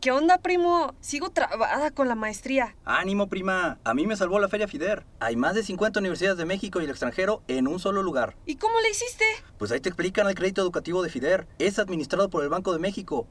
¿Qué onda, primo? Sigo trabada con la maestría. ¡Ánimo, prima! A mí me salvó la Feria FIDER. Hay más de 50 universidades de México y el extranjero en un solo lugar. ¿Y cómo le hiciste? Pues ahí te explican el crédito educativo de FIDER. Es administrado por el Banco de México.